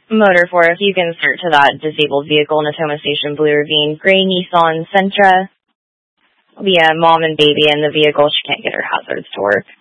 Motor Fork, you can search to that disabled vehicle, Natoma Station, Blue Ravine, gray Nissan Sentra. Be a mom and baby in the vehicle. She can't get her hazards to work.